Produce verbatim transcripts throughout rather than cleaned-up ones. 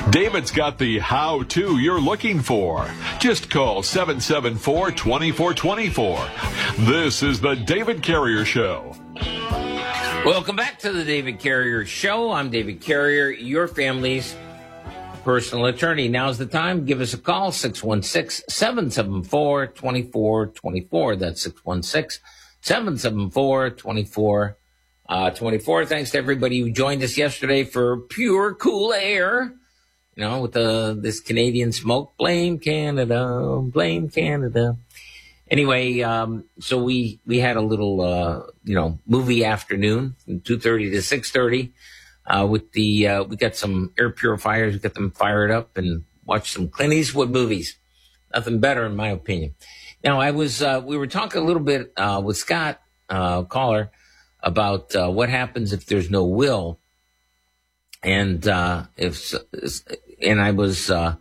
David's got the how-to you're looking for. Just call seven seven four, two four two four. This is the David Carrier Show. Welcome back to the David Carrier Show. I'm David Carrier, your family's personal attorney. Now's the time. Give us a call, six one six, seven seven four, two four two four. That's six one six, seven seven four, two four two four. Thanks to everybody who joined us yesterday for Pure Cool Air. You know, with the this Canadian smoke. Blame Canada, blame Canada. Anyway, um, so we, we had a little, uh, you know, movie afternoon from two thirty to six thirty. Uh, with the, uh, we got some air purifiers, we got them fired up and watched some Clint Eastwood movies. Nothing better, in my opinion. Now, I was, uh, we were talking a little bit, uh, with Scott, uh, caller about, uh, what happens if there's no will. And, uh, if, and I was, uh,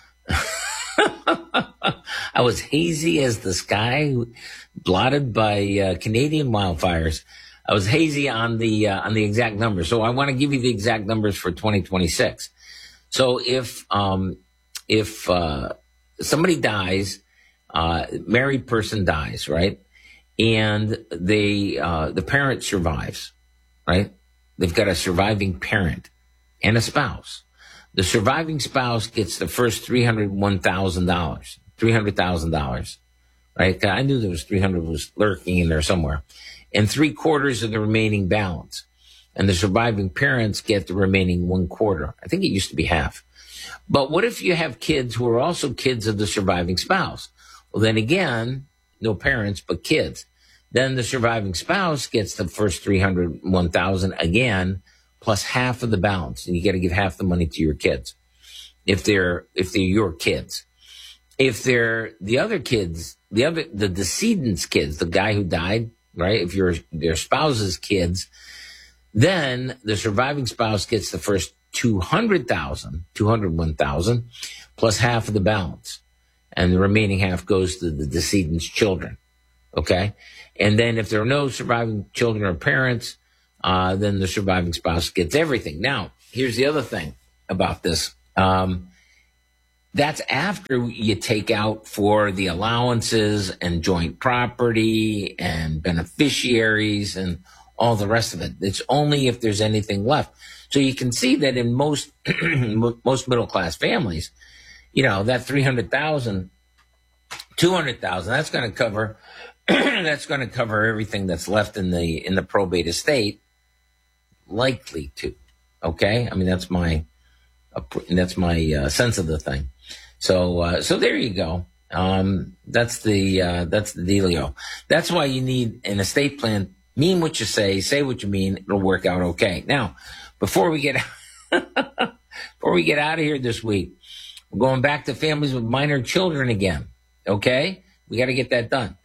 I was hazy as the sky, blotted by, uh, Canadian wildfires. I was hazy on the, uh, on the exact numbers. So I want to give you the exact numbers for twenty twenty-six. So if, um, if, uh, somebody dies, uh, married person dies, right? And they, uh, the parent survives, right? They've got a surviving parent and a spouse. The surviving spouse gets the first three hundred one thousand dollars, three hundred thousand dollars, right? I knew there was three hundred was lurking in there somewhere. And three quarters of the remaining balance. And the surviving parents get the remaining one quarter. I think it used to be half. But what if you have kids who are also kids of the surviving spouse? Well, then again, no parents, but kids. Then the surviving spouse gets the first three hundred one thousand again, plus half of the balance. And you got to give half the money to your kids. If they're, if they're your kids. If they're the other kids, the other, the decedent's kids, the guy who died, right? If you're their spouse's kids, then the surviving spouse gets the first two hundred thousand, two hundred one thousand, plus half of the balance. And the remaining half goes to the decedent's children. Okay? And then if there are no surviving children or parents, uh, then the surviving spouse gets everything. Now, here's the other thing about this. Um, That's after you take out for the allowances and joint property and beneficiaries and all the rest of it. It's only if there's anything left. So you can see that in most most middle class families, you know, that three hundred thousand, two hundred thousand, that's going to cover that's going to cover everything that's left in the in the probate estate, likely to. Okay? I mean, that's my that's my uh, sense of the thing. So, uh, so there you go. Um, that's the, uh, that's the dealio. That's why you need an estate plan. Mean what you say, say what you mean. It'll work out okay. Now, before we get, before we get out of here this week, we're going back to families with minor children again. Okay. We got to get that done.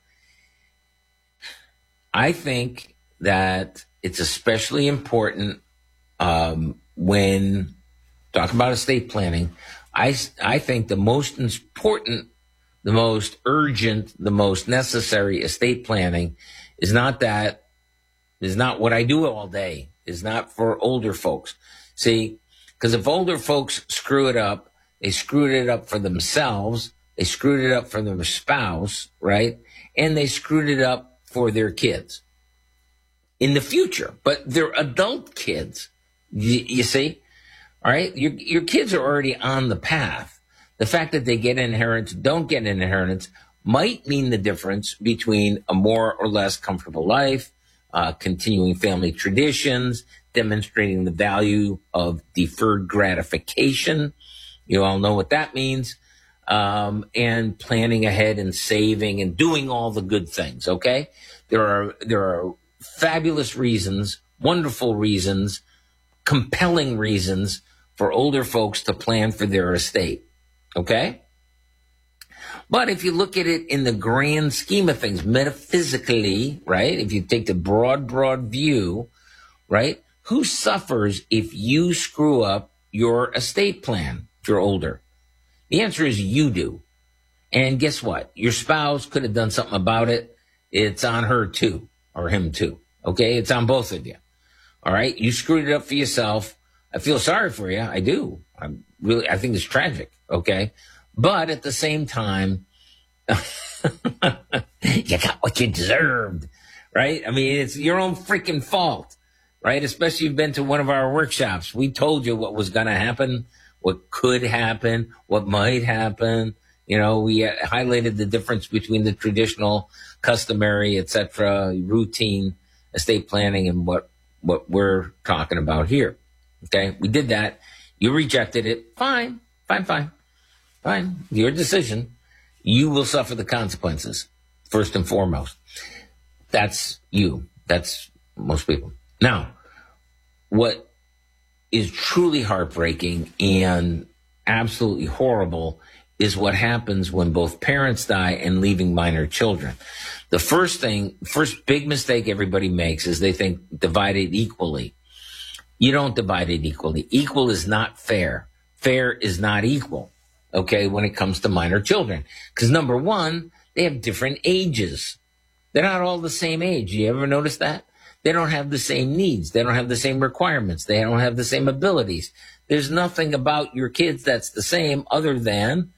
I think that it's especially important, um, when talking about estate planning. I, I think the most important, the most urgent, the most necessary estate planning is not that, is not what I do all day, is not for older folks. See, because if older folks screw it up, they screwed it up for themselves, they screwed it up for their spouse, right? And they screwed it up for their kids in the future. But they're adult kids, you, you see? All right, your your kids are already on the path. The fact that they get inheritance, don't get inheritance, might mean the difference between a more or less comfortable life, uh, continuing family traditions, demonstrating the value of deferred gratification. You all know what that means. Um, and planning ahead and saving and doing all the good things. Okay, there are there are fabulous reasons, wonderful reasons, compelling reasons for older folks to plan for their estate, okay? But if you look at it in the grand scheme of things, metaphysically, right, if you take the broad, broad view, right, who suffers if you screw up your estate plan if you're older? The answer is you do. And guess what? Your spouse could have done something about it. It's on her too, or him too, okay? It's on both of you, all right? You screwed it up for yourself. I feel sorry for you. I do. I'm really, I think it's tragic. Okay. But at the same time, you got what you deserved, right? I mean, it's your own freaking fault, right? Especially if you've been to one of our workshops. We told you what was going to happen, what could happen, what might happen. You know, we uh, highlighted the difference between the traditional, customary, et cetera, routine estate planning and what, what we're talking about here. Okay. We did that. You rejected it. Fine, fine, fine, fine. Your decision. You will suffer the consequences first and foremost. That's you. That's most people. Now, what is truly heartbreaking and absolutely horrible is what happens when both parents die and leaving minor children. The first thing, first big mistake everybody makes is they think divide it equally. You don't divide it equally. Equal is not fair. Fair is not equal, okay, when it comes to minor children. Because number one, they have different ages. They're not all the same age. You ever notice that? They don't have the same needs. They don't have the same requirements. They don't have the same abilities. There's nothing about your kids that's the same other than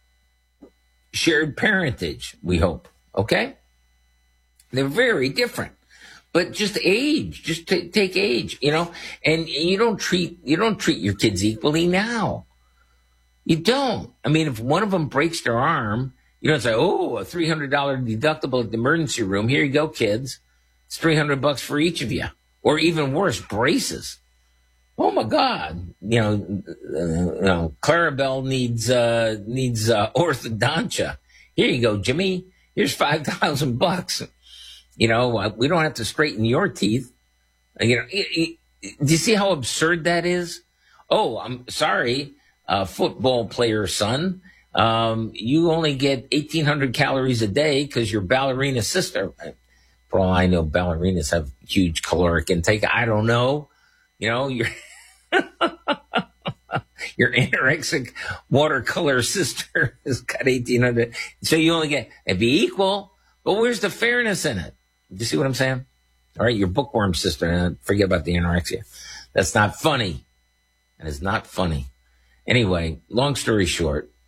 shared parentage, we hope. Okay? They're very different. But just age, just t- take age, you know, and you don't treat, you don't treat your kids equally now. You don't. I mean, if one of them breaks their arm, you don't say, oh, a three hundred dollars deductible at the emergency room. Here you go, kids. It's three hundred bucks for each of you. Or even worse, braces. Oh my God. You know, uh, you know, Clarabelle needs, uh, needs, uh, orthodontia. Here you go, Jimmy. Here's five thousand bucks. You know, we don't have to straighten your teeth. You know, it, it, do you see how absurd that is? Oh, I'm sorry, uh, football player son. Um, you only get eighteen hundred calories a day because your ballerina sister. For all I know, ballerinas have huge caloric intake. I don't know. You know, your your anorexic watercolor sister has got eighteen hundred. So you only get, it'd be equal, but where's the fairness in it? Do you see what I'm saying? All right, your bookworm sister, and forget about the anorexia. That's not funny. That is not funny. Anyway, long story short,